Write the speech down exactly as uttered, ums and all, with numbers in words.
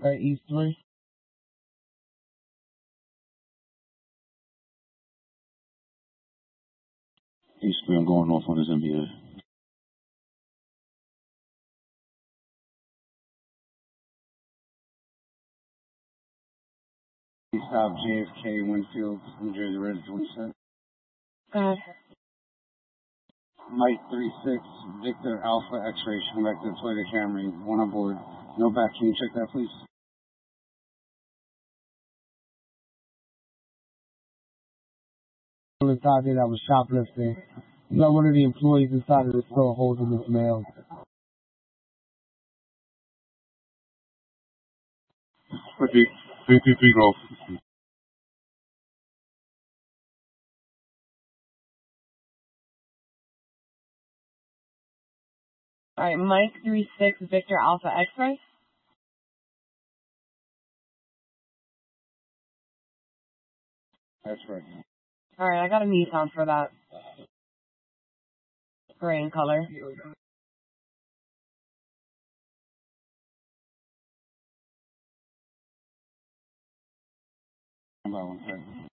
Alright, East three. East three, I'm going off on his M B A. Stop J F K, Winfield, New Jersey, Red twenty-seven. God. Mike three six, Victor Alpha X-ray, come back to the Toyota Camry, one on board. No back, can you check that, please? Inside there that was shoplifting. You got one of the employees inside of the store holding this mail. three three three Golf. Alright, Mike three six, Victor Alpha X-ray. That's right. Alright, I got a Nissan for that. Gray in color. One by one,